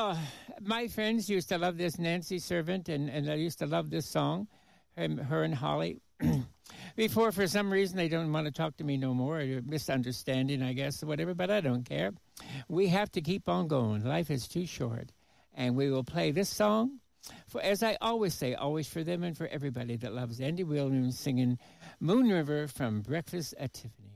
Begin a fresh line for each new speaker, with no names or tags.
Well, my friends used to love this Nancy Servant, and I used to love this song, her and Holly. Before, for some reason, they don't want to talk to me no more. A misunderstanding, I guess, or whatever, but I don't care. We have to keep on going. Life is too short. And we will play this song, for, as I always say, always for them and for everybody that loves Andy Williams singing Moon River from Breakfast at Tiffany.